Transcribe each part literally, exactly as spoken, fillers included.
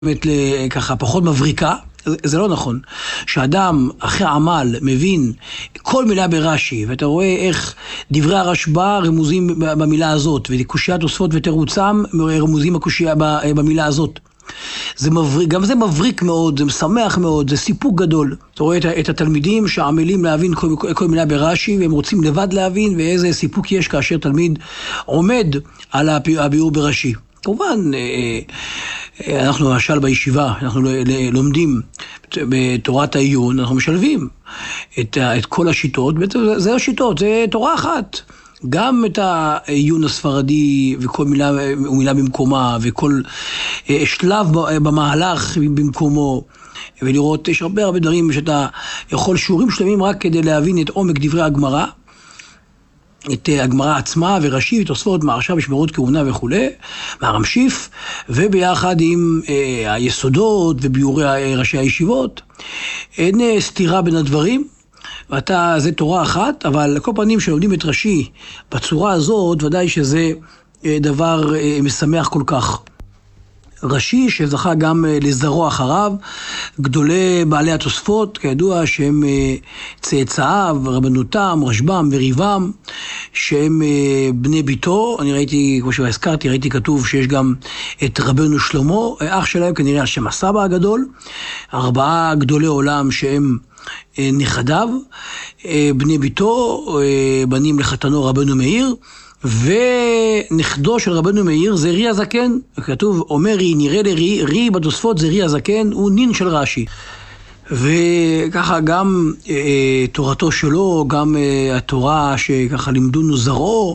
באמת ככה פחות מבריקה, זה לא נכון. שאדם אחרי עמל מבין כל מילה ברש"י, ואתה רואה איך דברי הרשב"א רמוזים במילה הזאת, וקושיית תוספות ותירוצם רמוזים הקושייה במילה הזאת. זה מבריק, גם זה מבריק מאוד, זה משמח מאוד, זה סיפוק גדול. אתה רואה את, את התלמידים שעמלים להבין כל, כל מילה ברש"י, והם רוצים לבד להבין, ואיזה סיפוק יש כאשר תלמיד עומד על הביאור ברש"י. כמובן, אנחנו למשל בישיבה, אנחנו לומדים בתורת העיון, אנחנו משלבים את, את כל השיטות, זה השיטות, זה תורה אחת. גם את העיון הספרדי וכל מילה ומילה במקומה, וכל שלב במהלך במקומו, ולראות, יש הרבה הרבה דברים שאתה יכול שיעורים שלמים רק כדי להבין את עומק דברי הגמרא, את הגמרא עצמה ורש"י ותוספות מהרש"א משמרות כהונה וכו', מהרמשיף, וביחד עם אה, היסודות וביאורי ראשי הישיבות. אין אה, סתירה בין הדברים, ואתה, זה תורה אחת, אבל לכל פנים שלומדים את רש"י בצורה הזאת, ודאי שזה אה, דבר אה, משמח כל כך. רש"י שזכה גם לזרוע אחריו, גדולי בעלי התוספות, כידוע שהם צאצאיו, רבנותם, רשב"ם וריבם, שהם בני ביתו. אני ראיתי, כמו שהזכרתי, ראיתי כתוב שיש גם את רבנו שלמה, אח שלהם כנראה על שם הסבא הגדול, ארבעה גדולי עולם שהם נכדיו, בני ביתו, בנים לחתנו רבנו מאיר, ונכדו של רבנו מאיר זה רי הזקן, כתוב אומר רי, נראה לרי, רי בתוספות זה רי הזקן, הוא נין של רש"י. וככה גם אה, תורתו שלו, גם אה, התורה שככה לימדונו זרעו,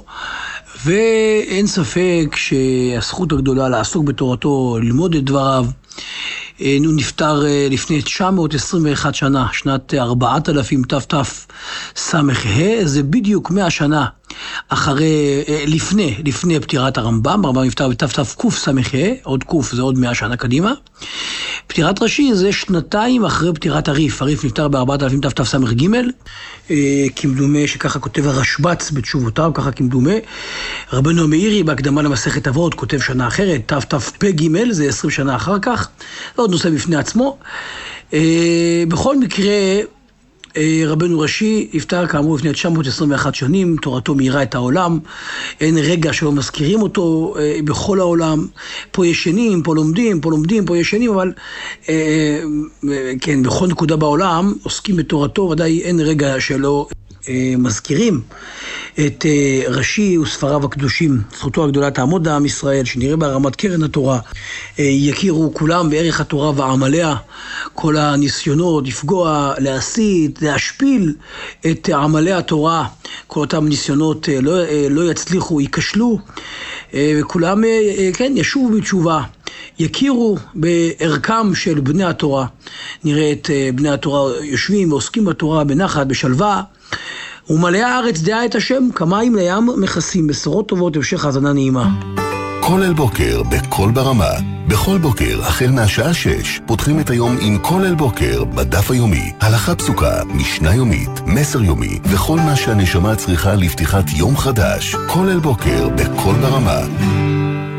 ואין ספק שהזכות הגדולה לעסוק בתורתו, ללמוד את דבריו. אה, הוא נפטר אה, לפני תשע מאות עשרים ואחת שנה, שנת ארבעת אלפים תתס"ה, זה בדיוק מאה שנה אחרי, לפני, לפני פטירת הרמב"ם. הרמב"ם נפטר בתתקס"ה, עוד קוף זה עוד מאה שנה קדימה. פטירת רש"י זה שנתיים אחרי פטירת הריף, הריף נפטר בארבעת אלפים תתס"ג, כמדומה שככה כותב הרשב"ץ בתשובותיו, ככה כמדומה. רבנו מאירי בהקדמה למסכת אבות כותב שנה אחרת, תתפ"ג, זה עשרים שנה אחר כך, זה עוד נושא בפני עצמו. בכל מקרה, רבנו רש"י נפטר כאמור לפני תשע מאות עשרים ואחת שנים, תורתו מאירה את העולם, אין רגע שלא מזכירים אותו בכל העולם. פה ישנים, פה לומדים, פה לומדים, פה ישנים, אבל כן, בכל נקודה בעולם עוסקים בתורתו, ודאי אין רגע שלא מזכירים את רש"י וספריו הקדושים. זכותו הגדולה תעמוד לעם ישראל, שנראה בהרמת קרן התורה, יכירו כולם בערך התורה ועמליה. כל הניסיונות לפגוע, להסית, להשפיל את עמלי התורה, כל אותם ניסיונות לא, לא יצליחו, ייכשלו, וכולם כן ישובו בתשובה, יכירו בערכם של בני התורה. נראה את בני התורה יושבים ועוסקים בתורה בנחת, בשלווה, ומלא הארץ דעה את השם, כמים לים מכסים. בשורות טובות, המשך האזנה נעימה. כל אל בוקר בכל ברמה. בכל בוקר החל מהשעה שש פותחים את היום עם כל אל בוקר בדף היומי, הלכה פסוקה, משנה יומית, מסר יומי וכל מה שהנשמה צריכה לפתיחת יום חדש. כל אל בוקר בכל ברמה.